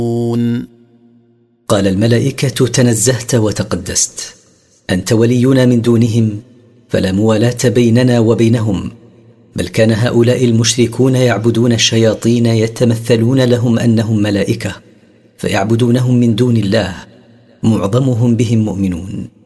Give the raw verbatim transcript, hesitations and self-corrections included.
قال الملائكة: تنزهت وتقدست، أنت ولينا من دونهم، فلا موالاة بيننا وبينهم، بل كان هؤلاء المشركون يعبدون الشياطين يتمثلون لهم أنهم ملائكة، فيعبدونهم من دون الله، معظمهم بهم مؤمنون.